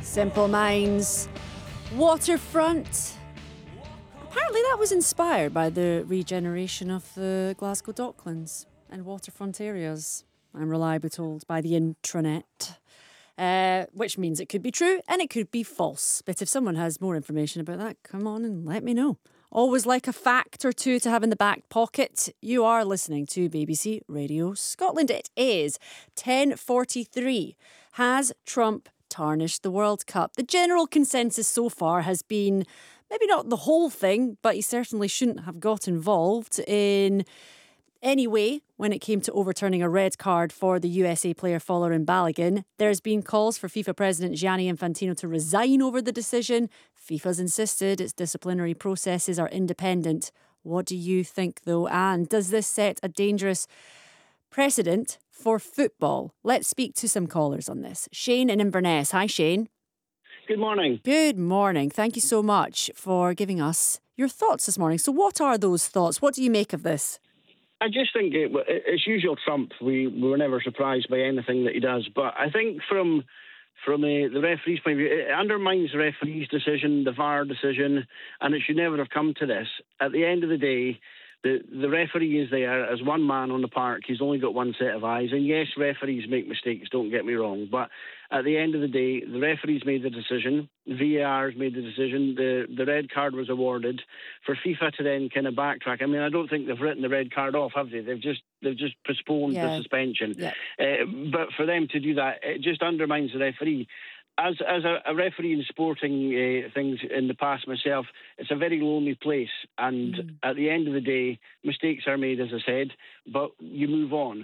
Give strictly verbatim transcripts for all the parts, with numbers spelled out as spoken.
Simple Minds, Waterfront. Apparently that was inspired by the regeneration of the Glasgow Docklands and waterfront areas, I'm reliably told by the intranet. Uh, which means it could be true and it could be false. But if someone has more information about that, come on and let me know. Always like a fact or two to have in the back pocket. You are listening to B B C Radio Scotland. It is ten forty-three. Has Trump tarnished the World Cup? The general consensus so far has been maybe not the whole thing, but he certainly shouldn't have got involved in any way when it came to overturning a red card for the U S A player Folarin Balogun. There's been calls for FIFA President Gianni Infantino to resign over the decision. FIFA's insisted its disciplinary processes are independent. What do you think, though? And does this set a dangerous precedent for football? Let's speak to some callers on this. Shane in Inverness. Hi, Shane. Good morning. Good morning. Thank you so much for giving us your thoughts this morning. So what are those thoughts? What do you make of this? I just think it, it's usual Trump. We, we were never surprised by anything that he does. But I think from from a, the referee's point of view, it undermines the referee's decision, the V A R decision, and it should never have come to this. At the end of the day, the, the referee is there as one man on the park. He's only got one set of eyes. And yes, referees make mistakes, don't get me wrong. But at the end of the day, the referees made the decision. V A R's made the decision. The the red card was awarded. For FIFA to then kind of backtrack, I mean, I don't think they've written the red card off, have they? They've just they've just postponed yeah. the suspension. Yeah. Uh, but for them to do that, it just undermines the referee. As as a, a referee in sporting uh, things in the past myself, it's a very lonely place. And mm. at the end of the day, mistakes are made, as I said, but you move on.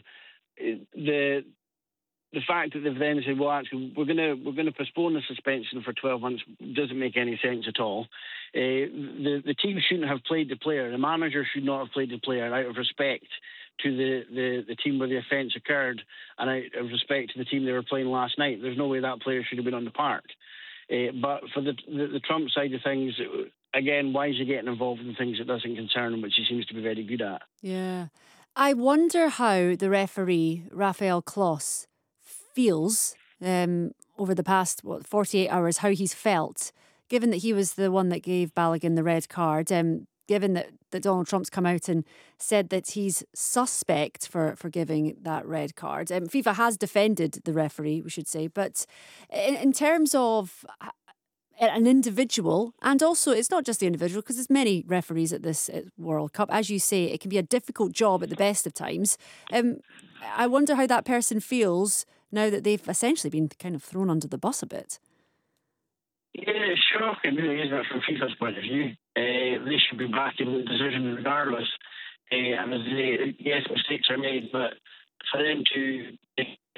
The the fact that they've then said, well, actually, we're gonna we're gonna postpone the suspension for twelve months doesn't make any sense at all. Uh, the the team shouldn't have played the player. The manager should not have played the player out of respect to the, the, the team where the offence occurred and out of respect to the team they were playing last night. There's no way that player should have been on the park. Uh, but for the, the the Trump side of things, again, why is he getting involved in things that doesn't concern him, which he seems to be very good at? Yeah. I wonder how the referee, Rafael Kloss, feels um, over the past, what, forty-eight hours, how he's felt, given that he was the one that gave Balogun the red card, um, given that, that Donald Trump's come out and said that he's suspect for, for giving that red card. Um, FIFA has defended the referee, we should say, but in, in terms of an individual, and also it's not just the individual, because there's many referees at this World Cup. As you say, it can be a difficult job at the best of times. Um, I wonder how that person feels now that they've essentially been kind of thrown under the bus a bit. Yeah, it's shocking, really, isn't it, from FIFA's point of view? Uh, they should be backing the decision regardless. Uh, and as they, yes, mistakes are made, but for them to